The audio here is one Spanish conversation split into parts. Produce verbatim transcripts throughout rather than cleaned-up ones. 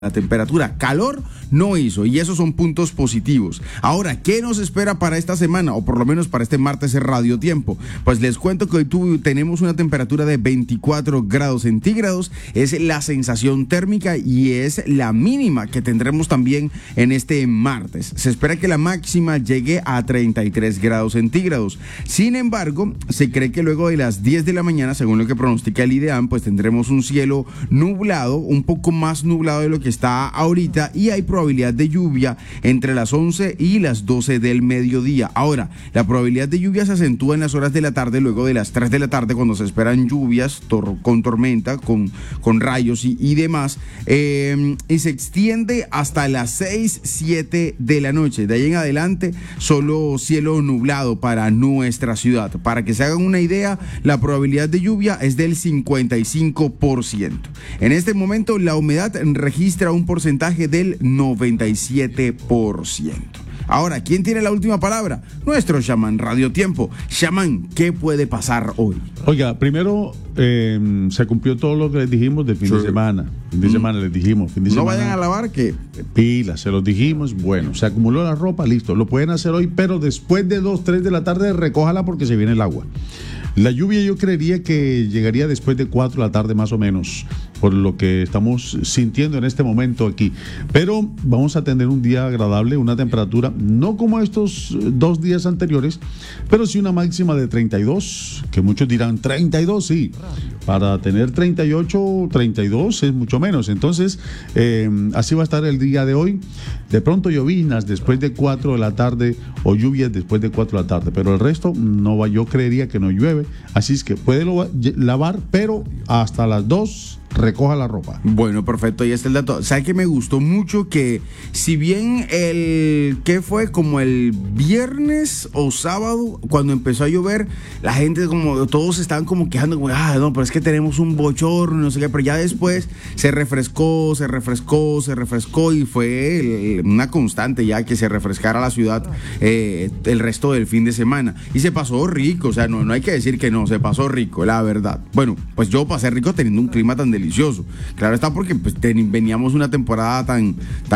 La temperatura, calor no hizo, y esos son puntos positivos. Ahora, ¿qué nos espera para esta semana, o por lo menos para este martes en Radio Tiempo? Pues les cuento que hoy tu, tenemos una temperatura de veinticuatro grados centígrados, es la sensación térmica y es la mínima que tendremos también en este martes. Se espera que la máxima llegue a treinta y tres grados centígrados. Sin embargo, se cree que luego de las diez de la mañana, según lo que pronostica el IDEAM, pues tendremos un cielo nublado, un poco más nublado de lo que está ahorita, y hay probabilidad de lluvia entre las once y las doce del mediodía. Ahora, la probabilidad de lluvia se acentúa en las horas de la tarde, luego de las tres de la tarde, cuando se esperan lluvias tor- con tormenta, con, con rayos y, y demás, eh, y se extiende hasta las seis, siete de la noche. De ahí en adelante, solo cielo nublado para nuestra ciudad. Para que se hagan una idea, la probabilidad de lluvia es del cincuenta y cinco por ciento. En este momento, la humedad registra un porcentaje del noventa y siete por ciento. Ahora, ¿quién tiene la última palabra? Nuestro chamán Radio Tiempo. Chamán, ¿qué puede pasar hoy? Oiga, primero eh, se cumplió todo lo que les dijimos del fin sí. de semana. Fin de mm. semana les dijimos. Fin de no semana, vayan a lavar que... Pilas, se los dijimos. Bueno, se acumuló la ropa, listo. Lo pueden hacer hoy, pero después de dos, tres de la tarde, recójala porque se viene el agua. La lluvia yo creería que llegaría después de cuatro de la tarde más o menos, por lo que estamos sintiendo en este momento aquí. Pero vamos a tener un día agradable, una temperatura, no como estos dos días anteriores, pero sí una máxima de treinta y dos, que muchos dirán, treinta y dos, sí. Para tener treinta y ocho, treinta y dos es mucho menos. Entonces, eh, así va a estar el día de hoy. De pronto llovinas después de cuatro de la tarde o lluvias después de cuatro de la tarde, pero el resto no va, yo creería que no llueve. Así es que puede lo, lavar, pero hasta las dos recoja la ropa. Bueno, perfecto, y este es el dato. ¿Sabe que me gustó mucho? Que si bien el, ¿qué fue? Como el viernes o sábado, cuando empezó a llover, la gente como, todos estaban como quejando, como, ah, no, pero es que tenemos un bochorno, no sé qué, pero ya después se refrescó, se refrescó, se refrescó, y fue el, una constante ya que se refrescara la ciudad eh, el resto del fin de semana. Y se pasó rico, o sea, no, no hay que decir que no, se pasó rico, la verdad. Bueno, pues yo pasé rico teniendo un clima tan delicioso. Delicioso. Claro está, porque pues, ten, veníamos una temporada tan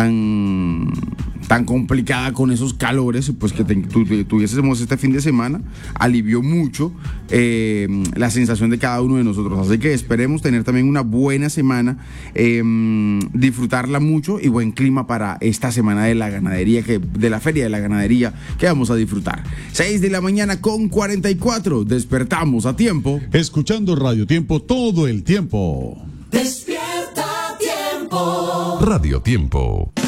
tan tan complicada con esos calores, pues que te, tu, tuviésemos este fin de semana, alivió mucho eh, la sensación de cada uno de nosotros. Así que esperemos tener también una buena semana, eh, disfrutarla mucho, y buen clima para esta semana de la ganadería, que, de la feria de la ganadería que vamos a disfrutar. seis de la mañana con cuarenta y cuatro, despertamos a tiempo. Escuchando Radio Tiempo todo el tiempo. Despierta Tiempo. Radio Tiempo.